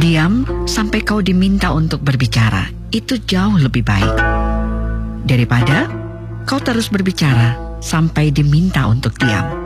Diam sampai kau diminta untuk berbicara. Itu jauh lebih baik daripada kau terus berbicara sampai diminta untuk diam.